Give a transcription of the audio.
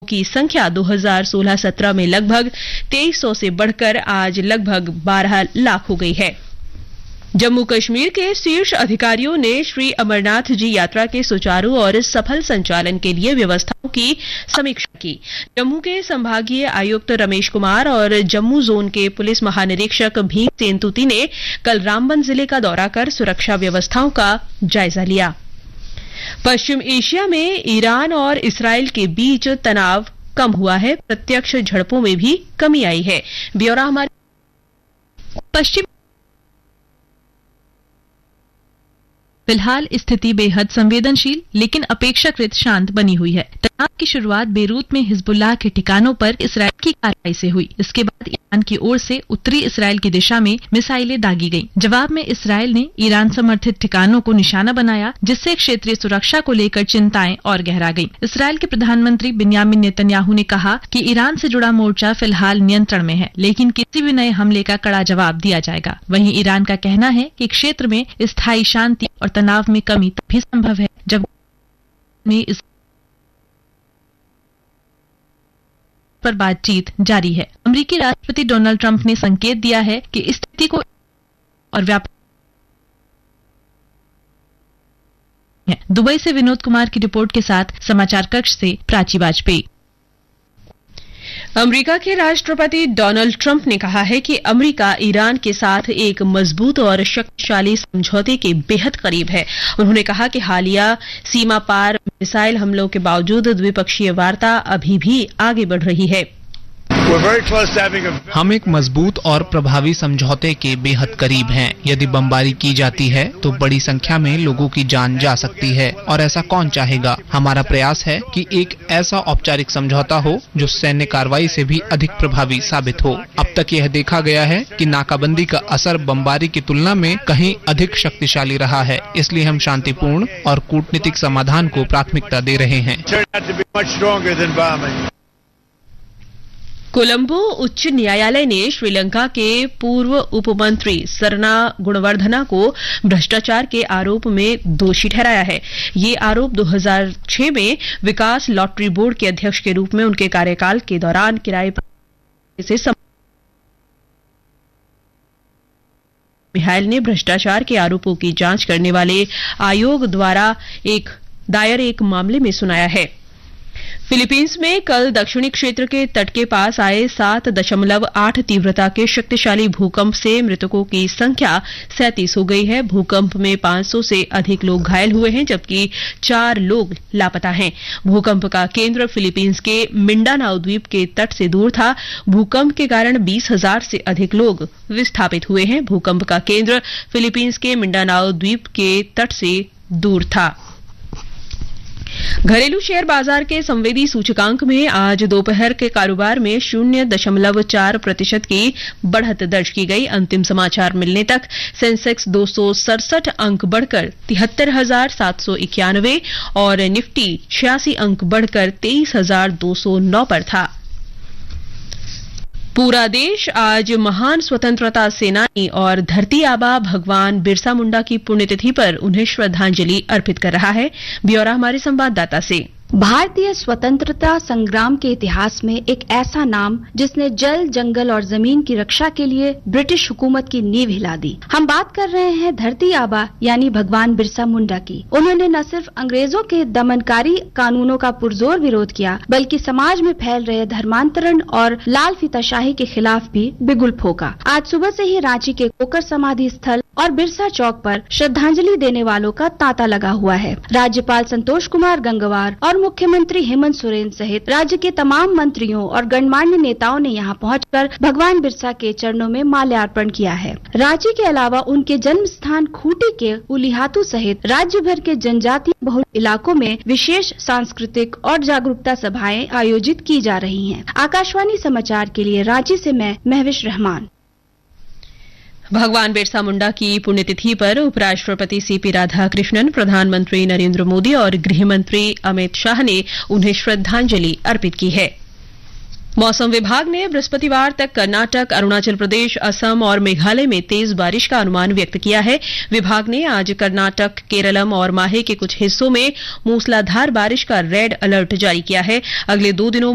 की संख्या 2016-17 में लगभग 2300 से बढ़कर आज लगभग 12 लाख हो गई है। जम्मू कश्मीर के शीर्ष अधिकारियों ने श्री अमरनाथ जी यात्रा के सुचारू और सफल संचालन के लिए व्यवस्थाओं की समीक्षा की। जम्मू के संभागीय आयुक्त रमेश कुमार और जम्मू जोन के पुलिस महानिरीक्षक भीमसेन तुती ने कल रामबन जिले का दौरा कर सुरक्षा व्यवस्थाओं का जायजा लिया। पश्चिम एशिया में ईरान और इसराइल के बीच तनाव कम हुआ है। प्रत्यक्ष झड़पों में भी कमी आई है। ब्यौरा हमारे पश्चिम। फिलहाल स्थिति बेहद संवेदनशील लेकिन अपेक्षाकृत शांत बनी हुई है। तनाव की शुरुआत बेरूत में हिजबुल्लाह के ठिकानों पर इसराइल की कार्रवाई से हुई। इसके बाद ईरान की ओर से उत्तरी इसराइल की दिशा में मिसाइलें दागी गईं। जवाब में इसराइल ने ईरान समर्थित ठिकानों को निशाना बनाया, जिससे क्षेत्रीय सुरक्षा को लेकर चिंताएं और गहरा गईं। इसराइल के प्रधानमंत्री बिन्यामिन नेतन्याहू ने कहा कि ईरान से जुड़ा मोर्चा फिलहाल नियंत्रण में है, लेकिन किसी भी नए हमले का कड़ा जवाब दिया जाएगा। वहीं ईरान का कहना है कि क्षेत्र में स्थायी शांति और तनाव में कमी तभी संभव है जब में इस पर बातचीत जारी है। अमेरिकी राष्ट्रपति डोनाल्ड ट्रंप ने संकेत दिया है कि स्थिति को और व्यापक। दुबई से विनोद कुमार की रिपोर्ट के साथ समाचार कक्ष से प्राची वाजपेयी। अमेरिका के राष्ट्रपति डोनाल्ड ट्रंप ने कहा है कि अमेरिका ईरान के साथ एक मजबूत और शक्तिशाली समझौते के बेहद करीब है। उन्होंने कहा कि हालिया सीमा पार मिसाइल हमलों के बावजूद द्विपक्षीय वार्ता अभी भी आगे बढ़ रही है। हम एक मजबूत और प्रभावी समझौते के बेहद करीब हैं। यदि बमबारी की जाती है तो बड़ी संख्या में लोगों की जान जा सकती है और ऐसा कौन चाहेगा। हमारा प्रयास है कि एक ऐसा औपचारिक समझौता हो जो सैन्य कार्रवाई से भी अधिक प्रभावी साबित हो। अब तक यह देखा गया है कि नाकाबंदी का असर बमबारी की तुलना में कहीं अधिक शक्तिशाली रहा है। इसलिए हम शांतिपूर्ण और कूटनीतिक समाधान को प्राथमिकता दे रहे हैं। कोलंबो उच्च न्यायालय ने श्रीलंका के पूर्व उपमंत्री सरना गुणवर्धना को भ्रष्टाचार के आरोप में दोषी ठहराया है। ये आरोप 2006 में विकास लॉटरी बोर्ड के अध्यक्ष के रूप में उनके कार्यकाल के दौरान किराए पर से मिहाइल ने भ्रष्टाचार के आरोपों की जांच करने वाले आयोग द्वारा दायर एक मामले में सुनाया है। फिलीपींस में कल दक्षिणी क्षेत्र के तट के पास आए 7.8 तीव्रता के शक्तिशाली भूकंप से मृतकों की संख्या 37 हो गई है। भूकंप में 500 से अधिक लोग घायल हुए हैं, जबकि 4 लोग लापता हैं। भूकंप का केंद्र फिलीपींस के मिंडानाओ द्वीप के तट से दूर था। भूकंप के कारण 20,000 से अधिक लोग विस्थापित हुए हैं। भूकंप का केंद्र फिलीपींस के मिंडानाओ द्वीप के तट से दूर था। घरेलू शेयर बाजार के संवेदी सूचकांक में आज दोपहर के कारोबार में 0.4% की बढ़त दर्ज की गई। अंतिम समाचार मिलने तक सेंसेक्स 267 अंक बढ़कर 73,791 और निफ्टी 86 अंक बढ़कर 23,209 पर था। पूरा देश आज महान स्वतंत्रता सेनानी और धरती आबा भगवान बिरसा मुंडा की पुण्यतिथि पर उन्हें श्रद्धांजलि अर्पित कर रहा है। ब्यौरा हमारे संवाददाता से। भारतीय स्वतंत्रता संग्राम के इतिहास में एक ऐसा नाम जिसने जल, जंगल और जमीन की रक्षा के लिए ब्रिटिश हुकूमत की नींव हिला दी। हम बात कर रहे हैं धरती आबा यानी भगवान बिरसा मुंडा की। उन्होंने न सिर्फ अंग्रेजों के दमनकारी कानूनों का पुरजोर विरोध किया, बल्कि समाज में फैल रहे धर्मांतरण और लाल फीताशाही के खिलाफ भी बिगुल फूंका। आज सुबह से ही रांची के कोकर समाधि स्थल और बिरसा चौक पर श्रद्धांजलि देने वालों का तांता लगा हुआ है। राज्यपाल संतोष कुमार गंगवार और मुख्यमंत्री हेमंत सोरेन सहित राज्य के तमाम मंत्रियों और गणमान्य नेताओं ने यहां पहुंचकर भगवान बिरसा के चरणों में माल्यार्पण किया है। रांची के अलावा उनके जन्म स्थान खूंटी के उलिहातू सहित राज्य भर के जनजातीय बहुल इलाकों में विशेष सांस्कृतिक और जागरूकता सभाएं आयोजित की जा रही हैं। आकाशवाणी समाचार के लिए रांची से मैं महविश रहमान। भगवान बिरसा मुंडा की पुण्यतिथि पर उपराष्ट्रपति सीपी राधाकृष्णन, प्रधानमंत्री नरेंद्र मोदी और गृहमंत्री अमित शाह ने उन्हें श्रद्धांजलि अर्पित की है। मौसम विभाग ने बृहस्पतिवार तक कर्नाटक, अरुणाचल प्रदेश, असम और मेघालय में तेज बारिश का अनुमान व्यक्त किया है। विभाग ने आज कर्नाटक, केरलम और माहे के कुछ हिस्सों में मूसलाधार बारिश का रेड अलर्ट जारी किया है। अगले 2 दिनों